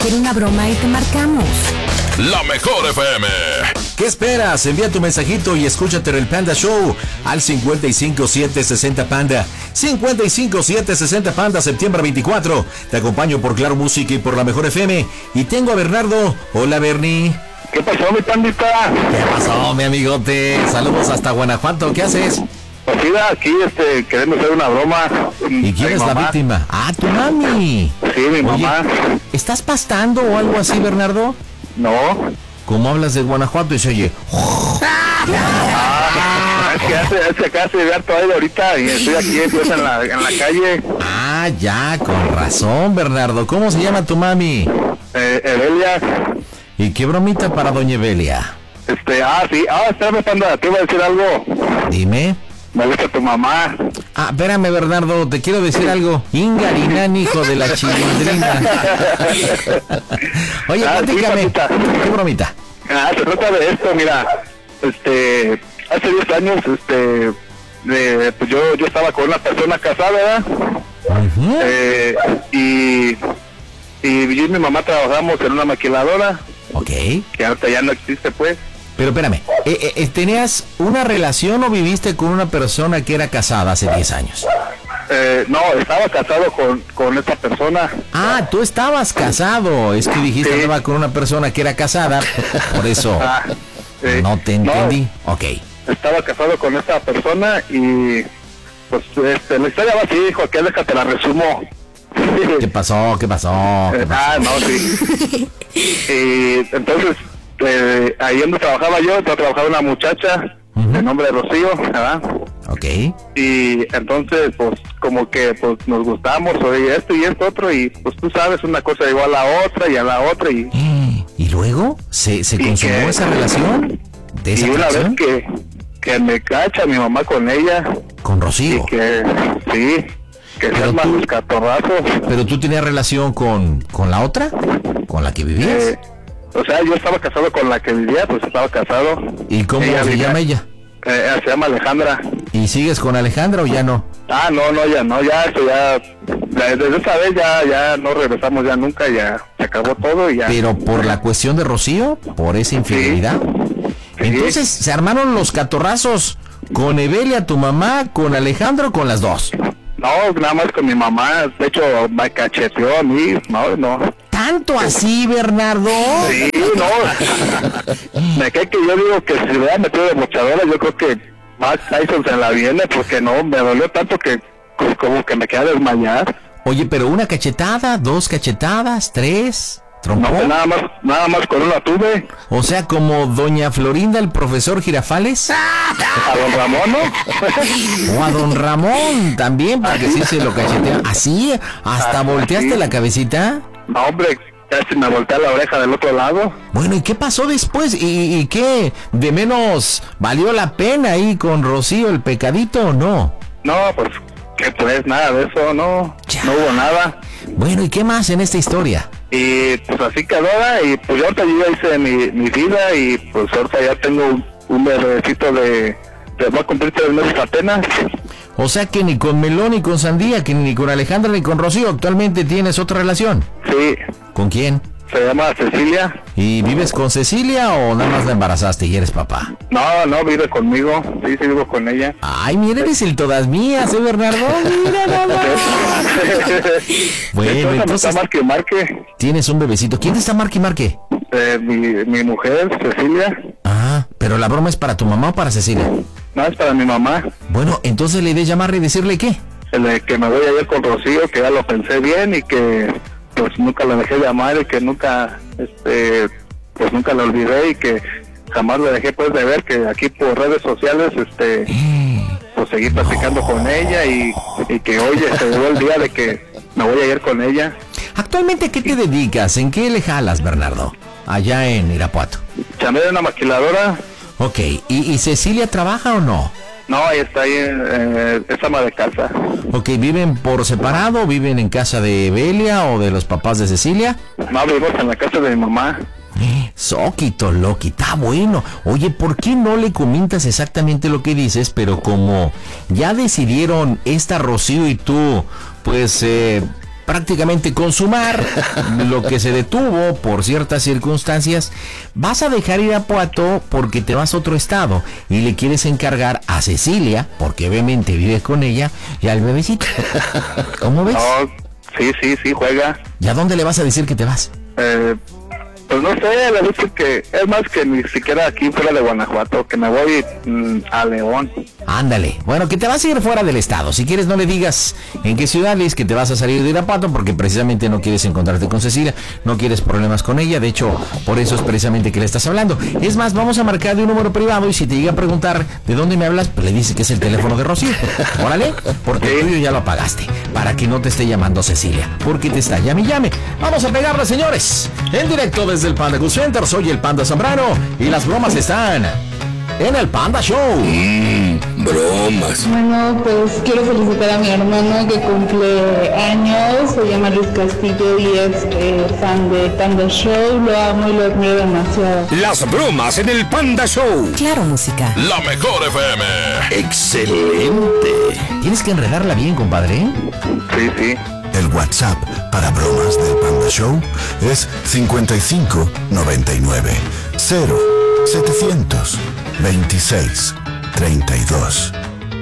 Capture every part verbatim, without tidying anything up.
Quiero una broma y te marcamos. La Mejor F M. ¿Qué esperas? Envía tu mensajito y escúchate el Panda Show al cincuenta y cinco siete sesenta Panda. cincuenta y cinco siete sesenta Panda, septiembre veinticuatro. Te acompaño por Claro Música y por La Mejor F M. Y tengo a Bernardo. Hola, Bernie. ¿Qué pasó, mi pandita? ¿Qué pasó, mi amigote? Saludos hasta Guanajuato. ¿Qué haces? Pues mira, aquí este, queremos hacer una broma. ¿Y quién Ay, es la mamá. víctima? Ah, tu mami. Sí, mi Oye, mamá. ¿estás pastando o algo así, Bernardo? No. ¿Cómo hablas de Guanajuato y se oye? Ah, es que hace, hace acá se ve harto aire ahorita y estoy aquí pues, en, la, en la calle. Ah, ya, con razón, Bernardo. ¿Cómo se llama tu mami? Eh, Evelia. ¿Y qué bromita para doña Evelia? Este, ah, sí. Ah, espérame, panda, te iba a decir algo. Dime. Me gusta tu mamá. Ah, espérame, Bernardo, te quiero decir algo. Ingarinán, hijo de la chilindrina. Oye, Ah, sí, platícame. papita. ¿Qué bromita? Ah, se trata de esto, mira. Este, hace diez años, este, de, pues yo, yo estaba con una persona casada, ¿verdad? Uh-huh. Eh, y, y yo y mi mamá trabajamos en una maquiladora, Ok. que ahorita ya no existe, pues. Pero espérame, eh, eh, ¿tenías una relación o viviste con una persona que era casada hace diez años? Eh, no, estaba casado con, con esta persona. Ah, tú estabas casado. Es que dijiste Sí. que estaba con una persona que era casada. Por eso Ah, eh, no te entendí. Ok. Estaba casado con esta persona y, pues, este, la historia va así, hijo, que déjate la resumo. ¿Qué pasó? ¿Qué pasó? ¿Qué Eh, pasó? ah, no, sí. Y entonces, eh, ahí donde trabajaba yo, trabajaba una muchacha Ujú. de nombre de Rocío, ¿verdad? Ok. Y entonces, pues, como que pues nos gustamos, oye, esto y esto otro, y pues tú sabes, una cosa llegó a la otra y a la otra, y, ¿Y luego? ¿Se, se ¿Y consumó qué? esa relación? ¿De esa y una vez relación? que, que me cacha mi mamá con ella, Con y Rocío. que, sí, que se Pero arman tú- los catorrazos. ¿Pero tú tenías relación con, con la otra? ¿Con la que vivías? Eh, o sea, yo estaba casado con la que vivía, pues estaba casado. ¿Y cómo ella se vivía- llama ella? Eh, se llama Alejandra. ¿Y sigues con Alejandra o ya no? Ah, no, no, ya no, ya, eso ya, ya, desde esa vez ya, ya no regresamos ya nunca, ya se acabó todo y ya. ¿Pero por la cuestión de Rocío? ¿Por esa infidelidad? Sí. Entonces, ¿se armaron los catorrazos con Evelia, tu mamá, con Alejandro o con las dos? No, nada más con mi mamá, de hecho me cacheteó a mí, no, no. ¿Tanto así, Bernardo? Sí, no. Me cae que yo digo que si me hubiera metido de bochadora, yo creo que Max Tyson se la viene, porque no, me dolió tanto que pues, como que me queda desmayar. Oye, pero una cachetada, dos cachetadas, tres, No, trompón. pues nada más, nada más con una tuve. O sea, como doña Florinda, el profesor Girafales, A don Ramón, ¿no? o a don Ramón también, porque sí se lo cachetea. ¿Así? ¿Hasta Ah, volteaste sí. la cabecita? No, hombre, casi me volteé la oreja del otro lado. Bueno, ¿y qué pasó después? ¿Y, y qué? ¿De menos valió la pena ahí con Rocío el pecadito o no? No, pues, que pues nada de eso, no, Ya. no hubo nada. Bueno, ¿y qué más en esta historia? Y pues así quedó, ¿verdad? Y pues ahorita yo ya hice mi, mi vida y pues ahorita ya tengo un, un bebecito de, de, va a cumplir tres meses apenas. O sea que ni con Melón, ni con Sandía, que ni con Alejandra, ni con Rocío actualmente tienes otra relación. Sí, ¿Con quién? se llama Cecilia. ¿Y vives con Cecilia o nada más la embarazaste y eres papá? No, no, vive conmigo, sí, sí vivo con ella. Ay, mira, eres el todas mías, ¿eh, Bernardo? Mira nada más. Bueno, Entonces, entonces está marque y marque. tienes un bebecito. ¿Quién te está marque y marque? Eh, mi, mi mujer, Cecilia, Ah, pero la broma es para tu mamá o para Cecilia. no es para mi mamá. Bueno, entonces la idea es llamarle y decirle qué. El de que me voy a ir con Rocío, que ya lo pensé bien y que pues nunca la dejé llamar y que nunca, este, pues nunca la olvidé y que jamás la dejé pues de ver, que aquí por redes sociales, este, pues seguí platicando con ella y, y que oye, se llegó el día de que me voy a ir con ella. Actualmente, ¿qué te dedicas? ¿En qué le jalas, Bernardo? Allá en Irapuato. Chamé de una maquiladora. Ok, ¿y, y Cecilia trabaja o no? No, ella está ahí, eh, es ama de casa. Ok, ¿viven por separado? ¿Viven en casa de Evelia o de los papás de Cecilia? No, vivimos en la casa de mi mamá. Soquito, Loki, está bueno. Oye, ¿por qué no le comentas exactamente lo que dices? Pero como ya decidieron esta Rocío y tú, pues, eh, prácticamente consumar lo que se detuvo por ciertas circunstancias, vas a dejar ir a Irapuato porque te vas a otro estado y le quieres encargar a Cecilia, porque obviamente vives con ella, y al bebecito. ¿Cómo ves? No, sí, sí, sí, juega. ¿Y a dónde le vas a decir que te vas? Eh, pues no sé, le dicho que es más que ni siquiera aquí fuera de Guanajuato, que me voy mmm, a León. Ándale, bueno, que te vas a ir fuera del estado. Si quieres no le digas en qué ciudad es que te vas a salir de Irapuato, porque precisamente no quieres encontrarte con Cecilia, no quieres problemas con ella, de hecho, por eso es precisamente que le estás hablando. Es más, vamos a marcar de un número privado y si te llega a preguntar de dónde me hablas, pues le dices que es el teléfono de Rocío. Órale, porque el tuyo ya lo apagaste, para que no te esté llamando Cecilia, porque te está llame y llame. Vamos a pegarla, señores, en directo desde el Panda Cool Center. Soy el Panda Zambrano y las bromas están en el Panda Show. Mmm, bromas. Bueno, pues quiero felicitar a mi hermano que cumple años, se llama Luis Castillo y es eh, fan de Panda Show, lo amo y lo admiro demasiado. Las bromas en el Panda Show. Claro, música. La mejor F M. Excelente. Tienes que enredarla bien, compadre. Sí, sí. El WhatsApp para bromas del Panda Show es cincuenta y cinco noventa y nueve cero setecientos veintiséis treinta y dos.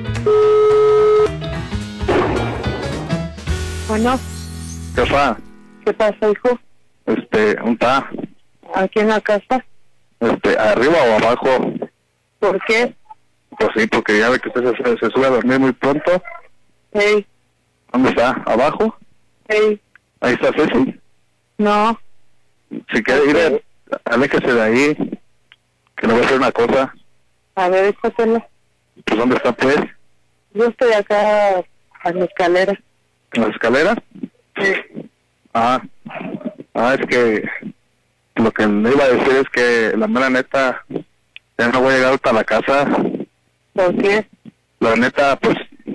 Bueno, Jefa, ¿qué pasa, hijo? este, ¿dónde está? ¿Aquí en la casa? Este, ¿arriba o abajo? ¿Por qué? Pues sí, porque ya ve que usted se, se sube a dormir muy pronto. Hey, ¿Dónde está? ¿Abajo? hey, Ahí está Ceci. no, Si quiere ir, aléjese de ahí, que le voy a hacer una cosa. a ver, échatelo. Pues ¿dónde está pues? Yo estoy acá a la escalera. ¿En la escalera? Sí. Ah, ah, es que lo que le iba a decir es que la mera neta, ya no voy a llegar hasta la casa. ¿Por qué? La neta, pues,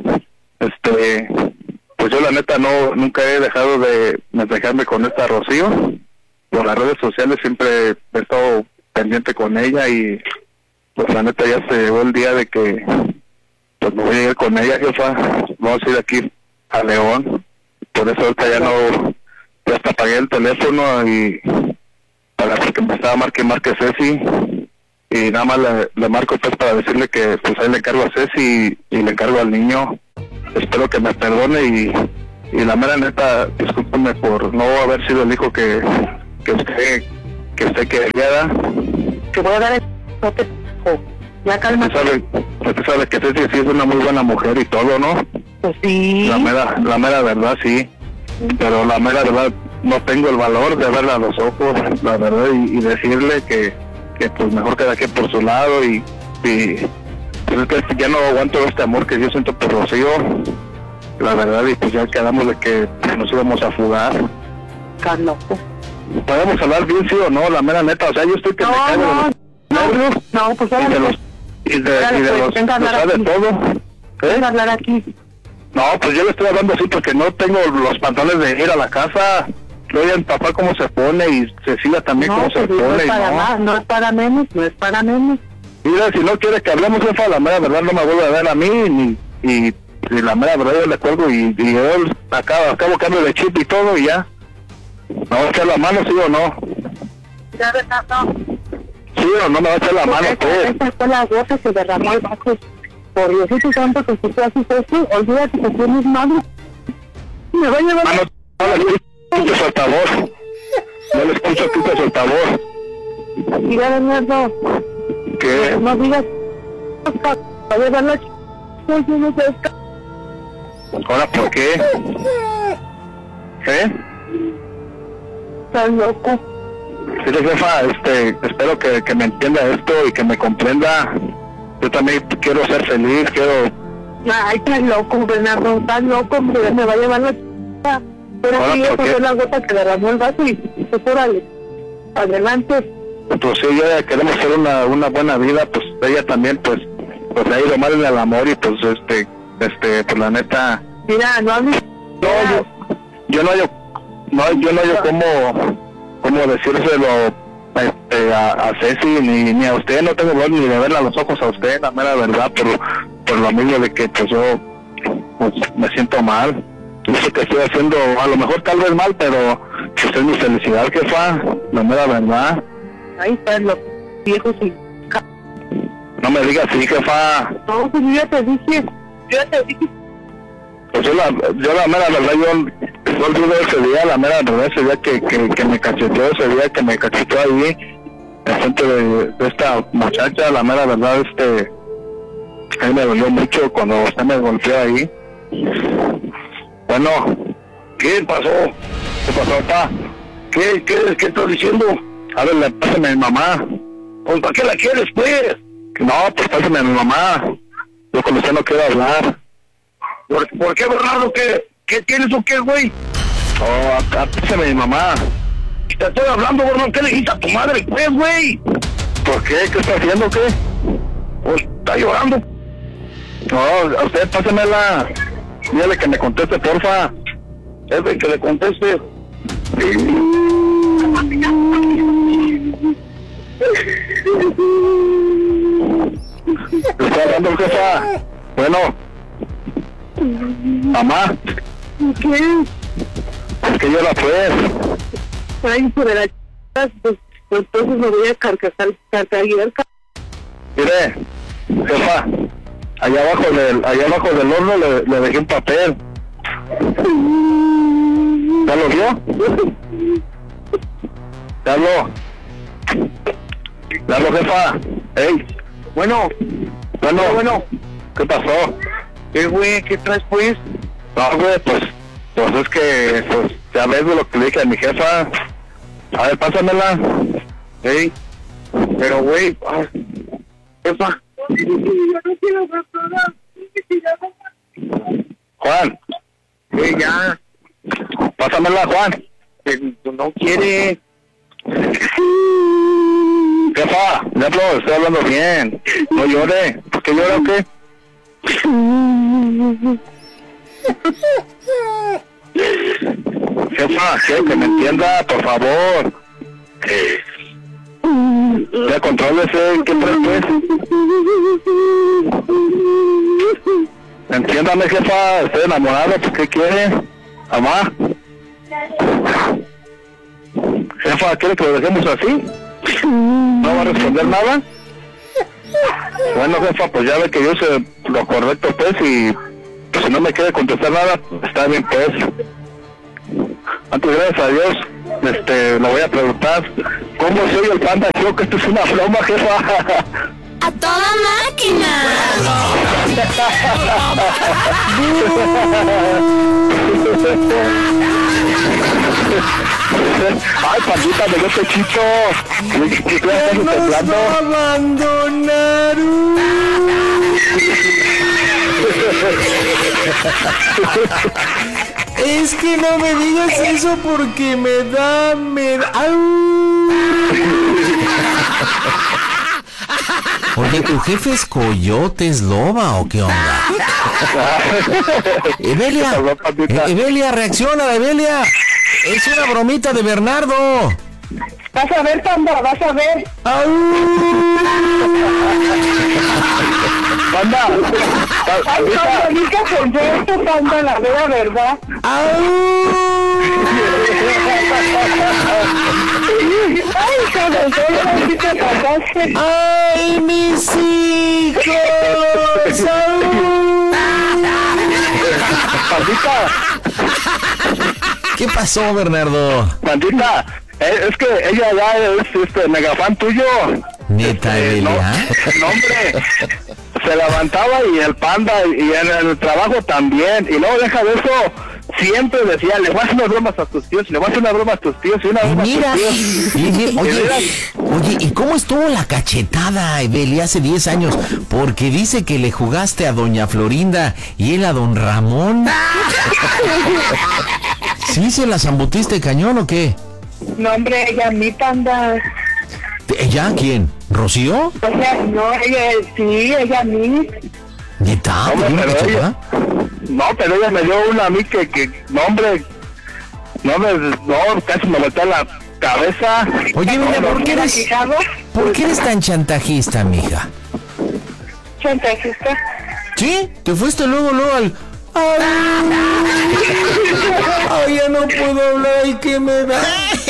este, pues yo la neta no, nunca he dejado de mensajearme con esta Rocío. Por las redes sociales siempre he estado pendiente con ella y pues la neta ya se llegó el día de que pues me voy a ir con ella, jefa. Vamos a ir aquí a León. Por eso ahorita ya no, ya hasta apagué el teléfono y para porque me estaba marque marque Ceci y nada más le, le marco pues para decirle que pues ahí le encargo a Ceci y, y le encargo al niño. Espero que me perdone y, y la mera neta, discúlpeme por no haber sido el hijo que, que usted que usted quería. Te voy a dar el... no te... Ya calma. Usted sabe, usted sabe que Ceci sí es una muy buena mujer y todo, ¿no? Pues sí. La mera, la mera verdad sí, pero la mera verdad no tengo el valor de verla a los ojos, la verdad, y, y decirle que, que pues mejor queda aquí por su lado y, y pues es que ya no aguanto este amor que yo siento por Rocío, la verdad, y pues ya quedamos de que nos íbamos a fugar. Estás loco. Podemos hablar bien, sí o no, la mera neta, o sea, yo estoy que No, me caigo no, de los nervios No, pues y de órale, los, y de, Órale, y de pues, los, venga a o hablar sea, de aquí. todo. ¿Eh? Ven a hablar aquí. No, pues yo le estoy hablando así porque no tengo los pantalones de ir a la casa. Luego mi papá cómo se pone y Cecilia también No, cómo se pues no pone. es y para no. más, no es para menos, no es para menos. Mira, si no quiere que hablemos, jefa, la mera verdad no me vuelve a ver a mí ni, y, y la mera verdad yo le cuelgo y, y yo acabo, acabo cambio de chip y todo y ya. ¿Me va a echar la mano, sí o no? Ya verdad, no. Sí o no me va a echar la mano, Esa, pues. esa fue la gota que derramó el vaso. Por Diosito santo que si tú haces eso, olvídate que tienes madre. Me va a llevar... Mano, no le escucho su altavoz. No le escucho tu su altavoz. Diga de nuevo. ¿Qué? No digas... Va a llevar la... ¿Ahora por qué? ¿Eh? Estás loco. Sí, jefa, este, espero que, que me entienda esto y que me comprenda. Yo también quiero ser feliz, quiero... Ay, estás loco, Bernardo, estás loco, hombre, me va a llevar la ch... Pero Ahora, sí, ¿por esa qué? fue la gota que derramó el vaso y pues órale, adelante. Pues sí, ya queremos hacer una, una buena vida, pues ella también, pues, pues le ha ido mal en el amor y pues, este, este, pues la neta... Mira, no hables... No, yo, yo no hallo, no, yo no hallo cómo, cómo decírselo este, a, a Ceci, ni, ni a usted, no tengo valor ni de verle a los ojos a usted, la mera verdad, por, por lo mismo de que pues yo pues, me siento mal. Usted eso que estoy haciendo, a lo mejor tal vez mal, pero pues es mi felicidad, jefa, la mera verdad. Ahí están los viejos y... No me digas así, jefa. No, pues yo ya te dije, yo ya te dije. Pues yo la, yo la mera verdad, yo no olvido ese día, la mera verdad, ese día que, que, que me cacheteó, ese día que me cacheteó ahí, en frente de, de esta muchacha, la mera verdad, este, a mí me dolió mucho cuando usted me golpeó ahí. Bueno, ¿qué pasó? ¿Qué pasó, papá? ¿Qué, qué, qué estás diciendo? A ver, le pásame a mi mamá. Pues, ¿para qué la quieres, pues? No, pues pásame a mi mamá. Yo con usted no quiero hablar. ¿Por, ¿por qué, Bernardo? ¿Qué, qué tienes o qué, güey? Oh, acá, pásame a mi mamá. Te estoy hablando, Bernardo. ¿Qué le dijiste a tu madre, pues, güey? ¿Por qué? ¿Qué está haciendo, qué? Pues, está llorando. No, a usted pásamela. Dígale que me conteste, porfa. Es de que le conteste. ¿Está hablando, jefa? Bueno. Mamá. ¿Qué? Es que yo la pues. Ay, por la ch... pues, pues entonces me voy a carcasar, carcaguear. Mire, jefa, allá abajo del, allá abajo del horno le, le dejé un papel. ¿Ya lo vio? ¿Ya lo? ¿Ya lo, jefa? Ey, bueno, bueno, bueno, ¿qué pasó? ¿Qué, güey? ¿Qué traes, pues? No, güey, pues, pues es que, pues, ya ves de lo que le dije a mi jefa. A ver, pásamela. Ey, pero, güey, jefa. Juan. Sí, ya. Pásamela, Juan. Que no quiere. Jefa, ya lo estoy hablando bien. No llore. ¿Por qué llora o qué? Jefa, quiero que me entienda, por favor. Ya contrólese, ¿qué traes, pues? Entiéndame, jefa, estoy enamorado, ¿por qué quiere? Mamá. Jefa, ¿quiere que lo dejemos así? ¿No va a responder nada? Bueno, jefa, pues ya ve que yo sé lo correcto, pues, y pues, si no me quiere contestar nada, está bien, pues. Antes, gracias a Dios, este, le voy a preguntar, ¿cómo soy el Panda Show? Que esto es una broma, jefa. ¡A toda máquina! Ay, Pandita, me dio pechito. ¿Qué, qué, qué ¡Nos temblando? abandonaron! Es que no me digas eso porque me da... me da... ¡Au! Oye, ¿tu jefe es Coyote, es Loba o qué onda? Evelia, eh, Evelia, reacciona, Evelia. Es una bromita de Bernardo. Vas a ver, Panda, vas a ver. ¡Au! Panda, Ay, Panda, nunca pensé esto, Panda, la vera verdad. ¡Au! Ay, cabrón, solo así te pasaste. ¡Ay, mis hijos! ¡Au! Pandita, ¿Qué pasó, Bernardo? Pandita, eh, es que ella ya es este mega fan tuyo. ¿Neta, Eh, no, Evelia? no, hombre, se levantaba y el Panda y en el trabajo también, y luego deja de eso, siempre decía, le voy a hacer unas bromas a tus tíos, le voy a hacer una broma a tus tíos y una Y broma mira, a tus tíos. y- y- oye, mira, oye, ¿y cómo estuvo la cachetada, Evelia, hace diez años? Porque dice que le jugaste a doña Florinda y él a don Ramón. ¿Sí se la zambutiste cañón o qué? No, hombre, ella a mí, Panda. ¿Ella quién? ¿Rocío? O sea, no, ella, sí, ella a mí. ¿Neta? Hombre, ¿Te dio una pero cachetada? no, pero ella me dio una a mí que, que no, hombre, no me, no, casi me volteó la cabeza. Oye, Evelia, No, ¿por no, qué eres, ¿Fijado? ¿por qué eres tan chantajista, mija? Chantajista. ¿Sí? ¿Te fuiste luego, luego al Ay, ya no puedo hablar, ¿y qué me da?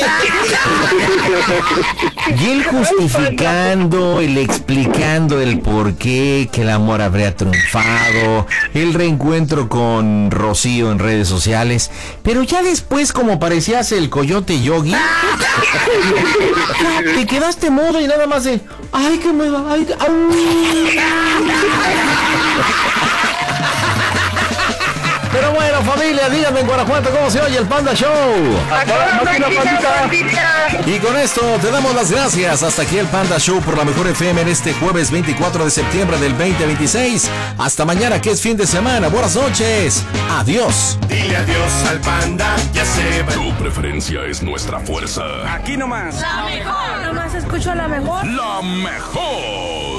Y él justificando, él explicando el por qué, que el amor habría triunfado, el reencuentro con Rocío en redes sociales, pero ya después, como parecías el coyote Yogi, te quedaste mudo y nada más de, ay, que me da, ay, ay. Pero bueno, familia, díganme en Guanajuato cómo se oye el Panda Show. Y con esto te damos las gracias. Hasta aquí el Panda Show por la Mejor F M en este jueves veinticuatro de septiembre del veinte veintiséis. Hasta mañana, que es fin de semana. Buenas noches. Adiós. Dile adiós al Panda, ya se va. Tu preferencia es nuestra fuerza. Aquí nomás. La mejor. Nomás escucho la mejor. La mejor.